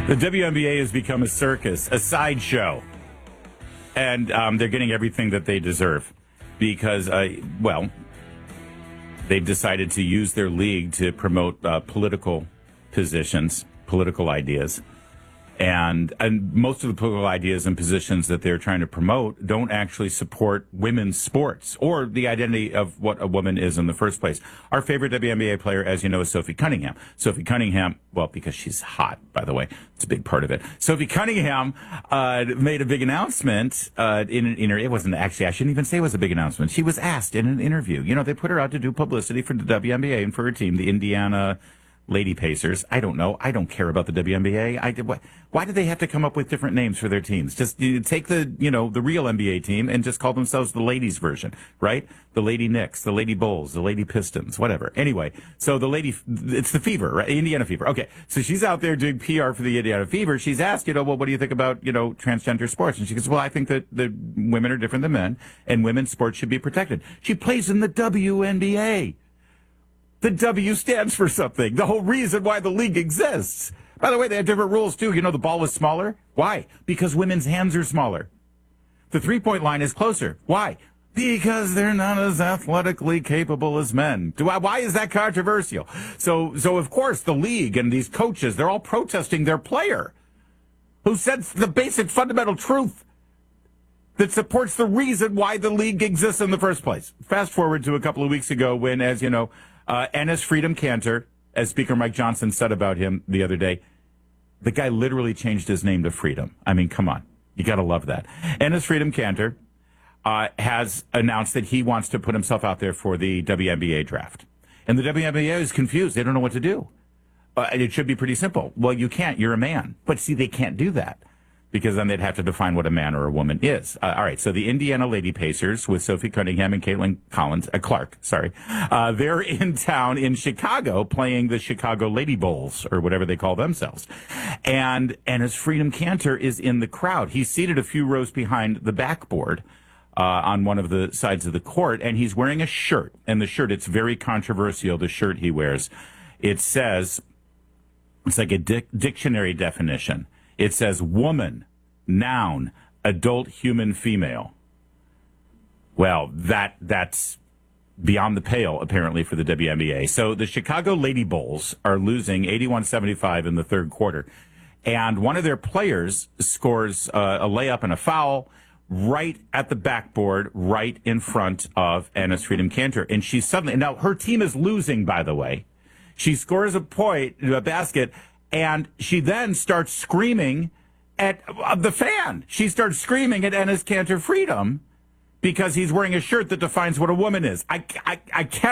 The WNBA has become a circus, a sideshow, and they're getting everything that they deserve because, they've decided to use their league to promote political positions, political ideas. And most of the political ideas and positions that they're trying to promote don't actually support women's sports or the identity of what a woman is in the first place. Our favorite WNBA player, as you know, is Sophie Cunningham. Sophie Cunningham, well, because she's hot, by the way. It's a big part of it. Sophie Cunningham made a big announcement in an interview. It wasn't actually, I shouldn't even say it was a big announcement. She was asked in an interview. You know, they put her out to do publicity for the WNBA and for her team, the Indiana Lady Pacers. I don't know. I don't care about the WNBA. Why do they have to come up with different names for their teams? Just take the real NBA team and just call themselves the ladies version, right? The Lady Knicks, the Lady Bulls, the Lady Pistons, whatever. Anyway, so it's the Fever, right? Indiana Fever. Okay. So she's out there doing PR for the Indiana Fever. She's asked, what do you think about, transgender sports? And she goes, well, I think that the women are different than men and women's sports should be protected. She plays in the WNBA. The W stands for something. The whole reason why the league exists. By the way, they have different rules, too. The ball is smaller. Why? Because women's hands are smaller. The three-point line is closer. Why? Because they're not as athletically capable as men. Why is that controversial? So of course, the league and these coaches, they're all protesting their player who said the basic fundamental truth that supports the reason why the league exists in the first place. Fast forward to a couple of weeks ago when, as you know, Enes Freedom Kanter, as Speaker Mike Johnson said about him the other day, the guy literally changed his name to Freedom. I mean, come on. You got to love that. Enes Freedom Kanter has announced that he wants to put himself out there for the WNBA draft. And the WNBA is confused. They don't know what to do. It should be pretty simple. Well, you can't. You're a man. But see, they can't do that, because then they'd have to define what a man or a woman is. All right, so the Indiana Lady Pacers with Sophie Cunningham and Caitlin Clark, they're in town in Chicago playing the Chicago Lady Bowls, or whatever they call themselves. And as Freedom Kanter is in the crowd, he's seated a few rows behind the backboard on one of the sides of the court, and he's wearing a shirt. And the shirt, it's very controversial, the shirt he wears. It says, it's like a dictionary definition. It says woman, noun, adult human female. Well, that's beyond the pale, apparently, for the WNBA. So the Chicago Lady Bulls are losing 81-75 in the third quarter. And one of their players scores a layup and a foul right at the backboard, right in front of Enes Freedom Kanter. And she's suddenly, now her team is losing, by the way. She scores a basket, and she then starts screaming at the fan. She starts screaming at Enes Kanter Freedom because he's wearing a shirt that defines what a woman is. I can't.